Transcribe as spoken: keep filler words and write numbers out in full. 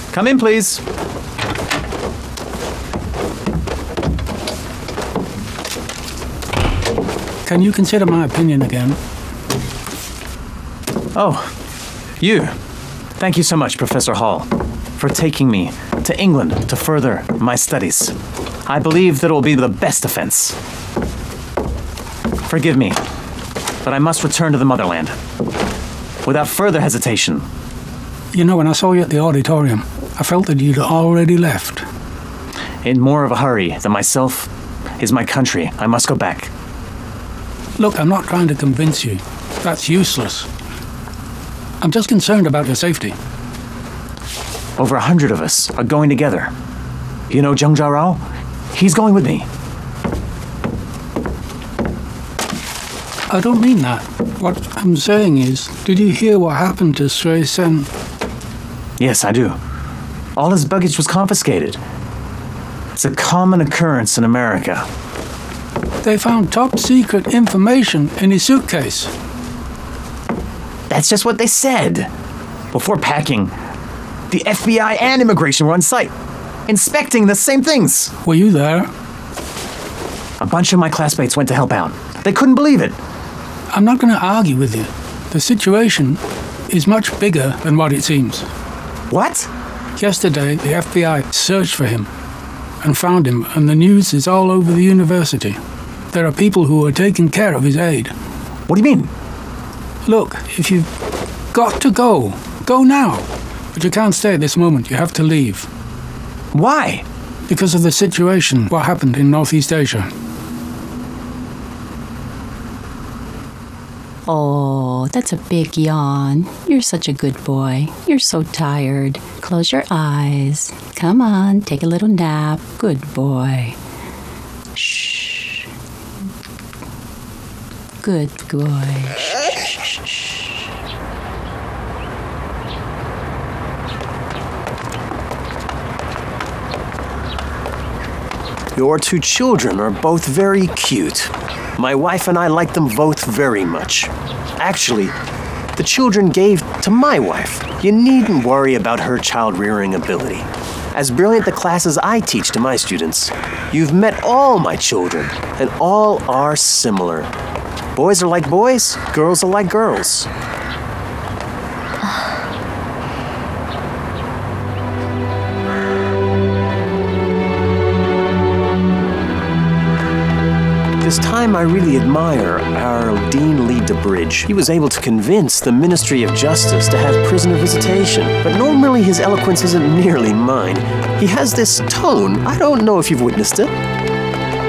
Come in, please. Can you consider my opinion again? Oh, you. Thank you so much, Professor Hall, for taking me to England to further my studies. I believe that it will be the best defense. Forgive me, but I must return to the motherland. Without further hesitation. You know, when I saw you at the auditorium, I felt that you'd already left. In more of a hurry than myself is my country. I must go back. Look, I'm not trying to convince you. That's useless. I'm just concerned about your safety. Over a hundred of us are going together. You know Zheng Zhaorao? He's going with me. I don't mean that. What I'm saying is, did you hear what happened to Sui Sen? Yes, I do. All his baggage was confiscated. It's a common occurrence in America. They found top-secret information in his suitcase. That's just what they said. Before packing, the F B I and immigration were on site, inspecting the same things. Were you there? A bunch of my classmates went to help out. They couldn't believe it. I'm not going to argue with you. The situation is much bigger than what it seems. What? Yesterday, the F B I searched for him and found him, and the news is all over the university. There are people who are taking care of his aid. What do you mean? Look, if you've got to go, go now. But you can't stay at this moment. You have to leave. Why? Because of the situation, what happened in Northeast Asia. Oh, that's a big yawn. You're such a good boy. You're so tired. Close your eyes. Come on, take a little nap. Good boy. Shh. Good boy. Shh, shh, shh. Your two children are both very cute. My wife and I like them both very much. Actually, the children gave to my wife. You needn't worry about her child-rearing ability. As brilliant the classes I teach to my students, you've met all my children, and all are similar. Boys are like boys, girls are like girls. This time I really admire our Dean Lee DeBridge. He was able to convince the Ministry of Justice to have prisoner visitation, but normally his eloquence isn't nearly mine. He has this tone, I don't know if you've witnessed it.